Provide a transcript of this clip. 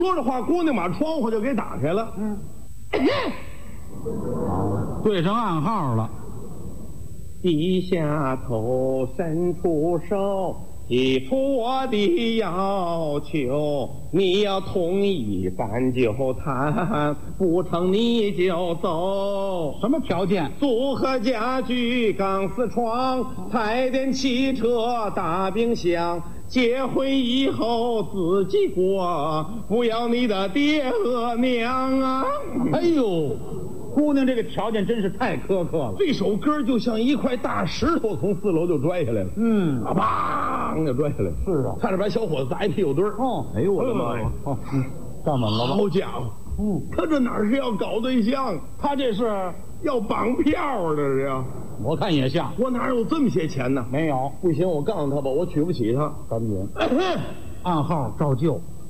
说着话，姑娘把窗户就给打开了。 对上暗号了。 低下头，伸出手，提出我的要求，你要同意咱就谈，不成你就走。 什么条件？ 组合家具、钢丝床、彩电、汽车、大冰箱。结婚以后自己过，不要你的爹和娘啊！ 哎呦，姑娘这个条件真是太苛刻了。 这首歌就像一块大石头从4楼就拽下来了，砰就拽下来了。 是啊， 差点把小伙子砸一屁股墩儿。哎呦我的妈呀！ 站稳了吧？ 好家伙，他这哪是要搞对象，他这是要绑票啊！这是要。 我看也像。 我哪有这么些钱呢？ 没有。 不行，我告诉他吧，我娶不起他。 赶紧。暗号照旧。